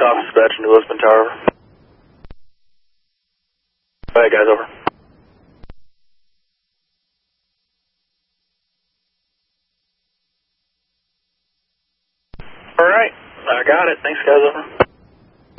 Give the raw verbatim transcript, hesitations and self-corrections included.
Top dispatch into Lisbon Tower. All right, guys, over. All right, I got it. Thanks, guys, over.